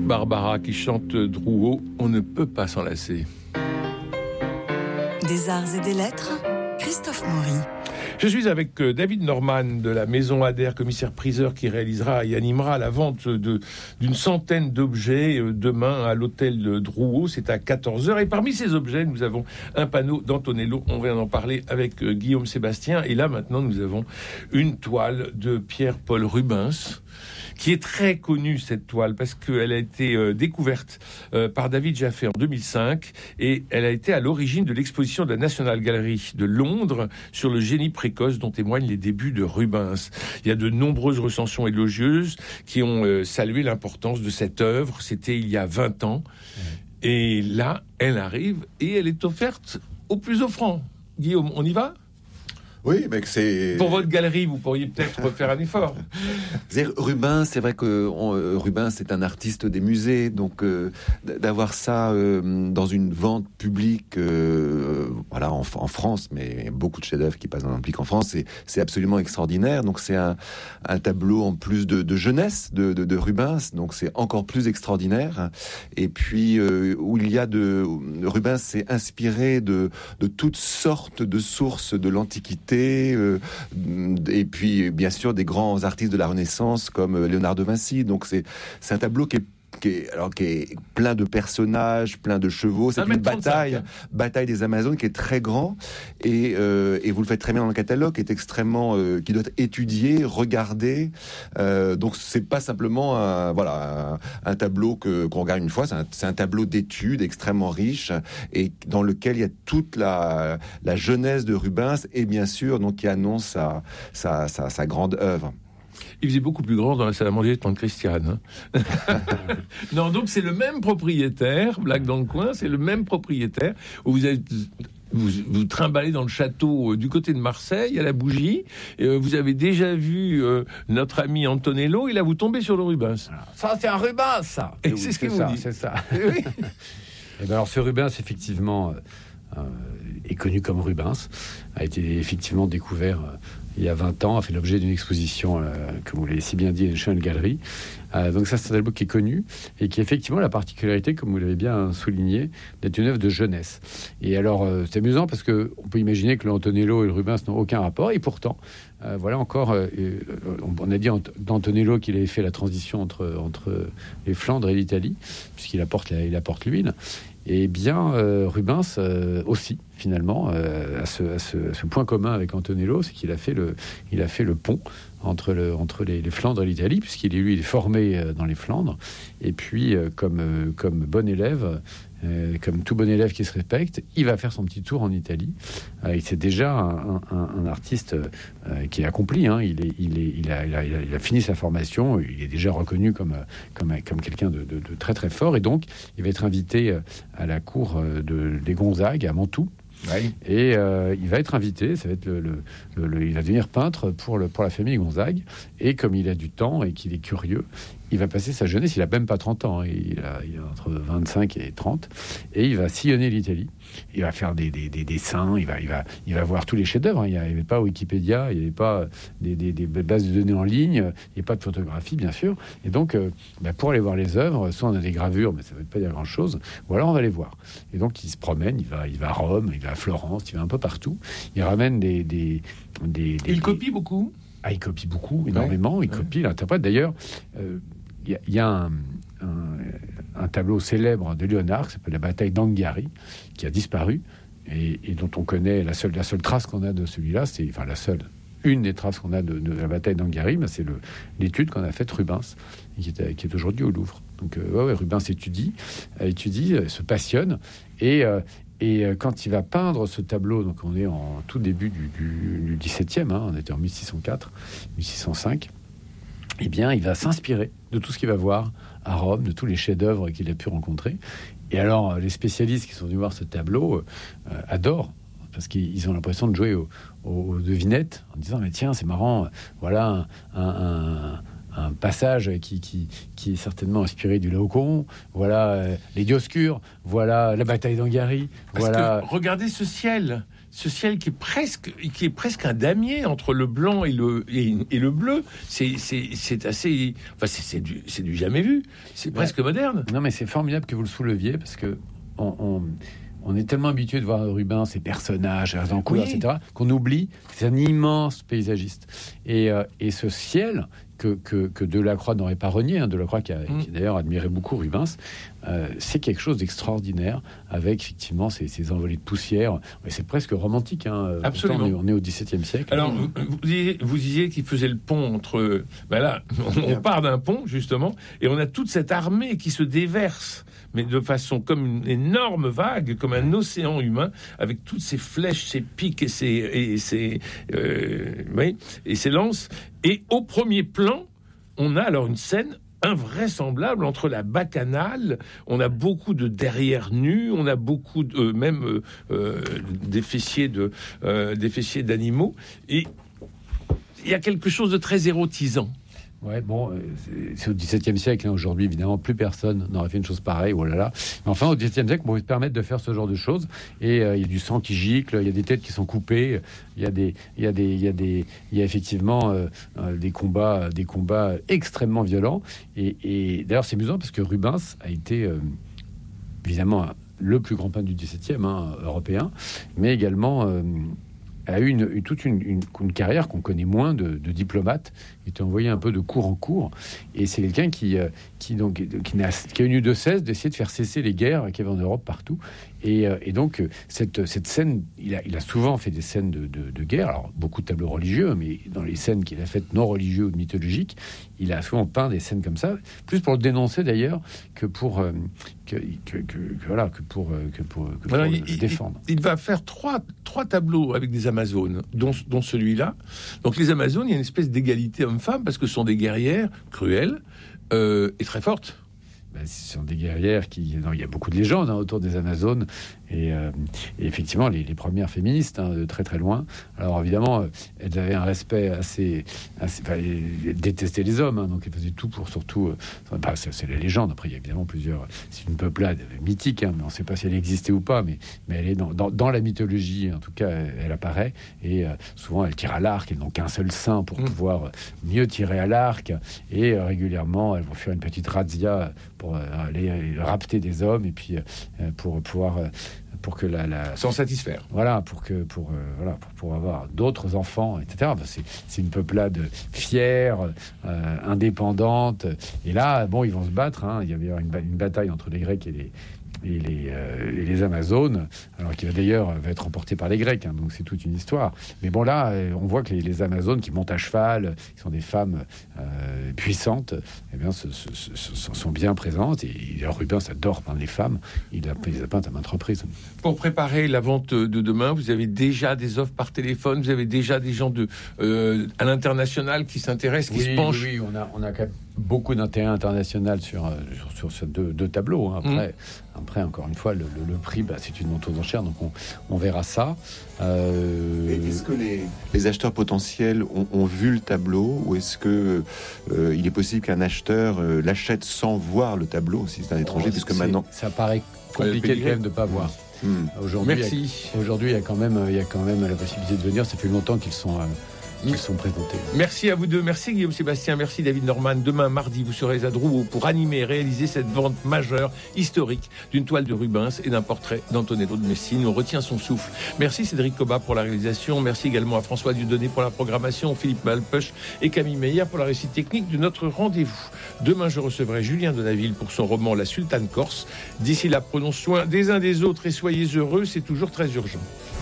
Barbara qui chante Drouot, on ne peut pas s'en lasser. Des arts et des lettres, Christophe Maury. Je suis avec David Norman de la Maison Adair, commissaire-priseur, qui réalisera et animera la vente d'une centaine d'objets demain à l'hôtel Drouot. C'est à 14h. Et parmi ces objets, nous avons un panneau d'Antonello. On vient d'en parler avec Guillaume Sébastien. Et là, maintenant, nous avons une toile de Pierre-Paul Rubens, qui est très connue, cette toile, parce qu'elle a été découverte par David Jaffé en 2005, et elle a été à l'origine de l'exposition de la National Gallery de Londres sur le génie précoce dont témoignent les débuts de Rubens. Il y a de nombreuses recensions élogieuses qui ont salué l'importance de cette œuvre. C'était il y a 20 ans. Et là, elle arrive et elle est offerte au plus offrant. Guillaume, on y va ? Oui, mais c'est... Pour votre galerie, vous pourriez peut-être faire un effort. Rubens, c'est vrai que Rubens est un artiste des musées, donc d'avoir ça dans une vente publique, voilà, en France, mais beaucoup de chefs-d'œuvre qui passent dans un public en France, c'est absolument extraordinaire. Donc c'est un tableau en plus de jeunesse de Rubens, donc c'est encore plus extraordinaire. Et puis où il y a Rubens s'est inspiré de toutes sortes de sources de l'Antiquité. Et puis bien sûr des grands artistes de la Renaissance comme Léonard de Vinci. Donc c'est un tableau qui est plein de personnages, plein de chevaux. C'est une bataille des Amazones qui est très grand, et vous le faites très bien dans le catalogue, qui est extrêmement, qui doit être étudié, regardé. Donc c'est pas simplement un tableau qu'on regarde une fois. C'est un tableau d'études extrêmement riche, et dans lequel il y a toute la jeunesse de Rubens, et bien sûr donc qui annonce sa grande œuvre. Il faisait beaucoup plus grand dans la salle à manger de Tante Christiane. Hein. Non, donc c'est le même propriétaire, blague dans le coin, c'est le même propriétaire, où vous trimballez dans le château du côté de Marseille, à la bougie, et vous avez déjà vu notre ami Antonello, et là vous tombez sur le Rubens. Ça, c'est un Rubens, ça. Et c'est ce qu'il vous dit. C'est ça. Oui. Et ben alors, ce Rubens, effectivement, est connu comme Rubens, a été effectivement découvert il y a 20 ans, a fait l'objet d'une exposition, comme vous l'avez si bien dit, à la National Gallery. Donc ça, c'est un tableau qui est connu et qui a effectivement la particularité, comme vous l'avez bien souligné, d'être une œuvre de jeunesse. Et alors, c'est amusant parce qu'on peut imaginer que l'Antonello et le Rubens n'ont aucun rapport, et pourtant, voilà encore, on a dit d'Antonello qu'il avait fait la transition entre les Flandres et l'Italie, puisqu'il apporte l'huile. Et bien, Rubens aussi, finalement, à ce point commun avec Antonello, c'est qu'il a fait le pont entre les Flandres et l'Italie, puisqu'il est formé dans les Flandres, et puis comme bon élève, comme tout bon élève qui se respecte, il va faire son petit tour en Italie. Et c'est déjà un artiste qui est accompli. Hein. Il a fini sa formation. Il est déjà reconnu comme quelqu'un de très très fort. Et donc, il va être invité à la cour des Gonzague à Mantoue. Oui. Et il va être invité, ça va être il va devenir peintre pour la famille Gonzague. Et comme il a du temps et qu'il est curieux, il va passer sa jeunesse, il a même pas 30 ans, hein, il a entre 25 et 30, et il va sillonner l'Italie. Il va faire des dessins, il va voir tous les chefs-d'œuvre. Hein. Il n'y avait pas Wikipédia, il n'y avait pas des bases de données en ligne, il n'y avait pas de photographie, bien sûr. Et donc, pour aller voir les œuvres, soit on a des gravures, mais ça ne veut pas dire grand-chose, ou alors on va les voir. Et donc, il se promène, il va à Rome, il va à Florence, il va un peu partout. Il ramène Il copie beaucoup. Ah, il copie beaucoup, énormément. Ouais. Il copie, il interprète. D'ailleurs, il y a un tableau célèbre de Léonard qui s'appelle la bataille d'Anghiari, qui a disparu et dont on connaît la seule trace qu'on a de celui-là, une des traces qu'on a de la bataille d'Anghiari, c'est l'étude qu'on a faite Rubens, qui est aujourd'hui au Louvre. Donc Rubens étudie, se passionne, et quand il va peindre ce tableau, donc on est en tout début du XVIIe, on était en 1604, 1605, eh bien, il va s'inspirer de tout ce qu'il va voir à Rome, de tous les chefs-d'œuvre qu'il a pu rencontrer. Et alors, les spécialistes qui sont venus voir ce tableau adorent, parce qu'ils ont l'impression de jouer aux devinettes, en disant « Mais tiens, c'est marrant, voilà un passage qui est certainement inspiré du Laocoon, voilà les Dioscures, voilà la bataille d'Anghiari, Parce que regardez ce ciel, ce ciel qui est presque un damier entre le blanc et le bleu. C'est assez, enfin c'est du jamais vu. C'est presque moderne. Non, mais c'est formidable que vous le souleviez parce que on est tellement habitué de voir Rubens, ses personnages, en couleur, etc., qu'on oublie que c'est un immense paysagiste. Et ce ciel que Delacroix n'aurait pas renié, Delacroix qui d'ailleurs admirait beaucoup Rubens, c'est quelque chose d'extraordinaire, avec effectivement ces envolées de poussière. Mais c'est presque romantique. Absolument. Pourtant, on est au XVIIe siècle. Alors, vous disiez qu'il faisait le pont entre... là, on part d'un pont, justement, et on a toute cette armée qui se déverse, mais de façon comme une énorme vague, comme un océan humain, avec toutes ces flèches, ces pics et ces lances. Et au premier plan, on a alors une scène invraisemblable entre la bacchanale, on a beaucoup de derrière nus, on a beaucoup de des fessiers d'animaux, et il y a quelque chose de très érotisant. Ouais, bon, c'est au XVIIe siècle. Aujourd'hui, évidemment, plus personne n'aurait fait une chose pareille. Oh là là. Mais enfin, au XVIIe siècle, on pouvait se permettre de faire ce genre de choses. Et il y a du sang qui gicle, il y a des têtes qui sont coupées, il y a effectivement des combats extrêmement violents. Et d'ailleurs, c'est amusant parce que Rubens a été évidemment le plus grand peintre du XVIIe, européen, mais également a eu toute une carrière qu'on connaît moins de diplomate. Il était envoyé un peu de cours en cours, et c'est quelqu'un qui a eu de cesse d'essayer de faire cesser les guerres qu'il y avait en Europe partout. Et donc cette scène, il a souvent fait des scènes de guerre, alors beaucoup de tableaux religieux, mais dans les scènes qu'il a faites non religieux ou mythologiques, il a souvent peint des scènes comme ça, plus pour le dénoncer d'ailleurs que pour le défendre. Il va faire trois tableaux avec des Amazones, dont celui-là. Donc les Amazones, il y a une espèce d'égalité homme-femme parce que ce sont des guerrières cruelles et très fortes. Ce sont des guerrières il y a beaucoup de légendes autour des Amazones, et effectivement les premières féministes de très très loin. Alors évidemment, elles avaient un respect assez elles détestaient les hommes, donc elles faisaient tout pour surtout. C'est la légende. Après, il y a évidemment plusieurs. C'est une peuplade mythique, mais on ne sait pas si elle existait ou pas. Mais elle est dans la mythologie, en tout cas, elle apparaît. Et souvent, elles tirent à l'arc. Elles n'ont qu'un seul sein pour pouvoir mieux tirer à l'arc. Et régulièrement, elles vont faire une petite razzia pour aller rapter des hommes, et puis pour pouvoir pour que s'en satisfaire. Voilà, pour avoir d'autres enfants, etc. C'est une peuplade fière, indépendante. Et là, ils vont se battre. Il y avait une bataille entre les Grecs et les Amazones, alors qui va être remporté par les Grecs, donc c'est toute une histoire. Mais bon, là, on voit que les Amazones qui montent à cheval, qui sont des femmes puissantes, sont bien présentes. Et Rubens adore peindre les femmes. Il les a peintes à maintes reprises. Pour préparer la vente de demain, vous avez déjà des offres par téléphone, vous avez déjà des gens à l'international qui s'intéressent, qui se penchent. Oui, on a quand même beaucoup d'intérêt international sur ces deux tableaux. Après, encore une fois, le prix, c'est une vente aux enchères, donc on verra ça. Est-ce que les acheteurs potentiels ont vu le tableau, ou est-ce que il est possible qu'un acheteur l'achète sans voir le tableau, si c'est un étranger, puisque maintenant ça paraît compliqué quand même de ne pas voir. Aujourd'hui, merci. Aujourd'hui, il y a quand même la possibilité de venir. Ça fait longtemps qu'ils sont présentés. Merci à vous deux. Merci Guillaume Sébastien. Merci David Norman. Demain, mardi, vous serez à Drouot pour animer et réaliser cette vente majeure, historique, d'une toile de Rubens et d'un portrait d'Antonello de Messine. On retient son souffle. Merci Cédric Cobat pour la réalisation. Merci également à François Dieudonné pour la programmation, Philippe Malpeuch et Camille Meyer pour la réussite technique de notre rendez-vous. Demain, je recevrai Julien Denaville pour son roman La Sultane Corse. D'ici là, prenons soin des uns des autres et soyez heureux. C'est toujours très urgent.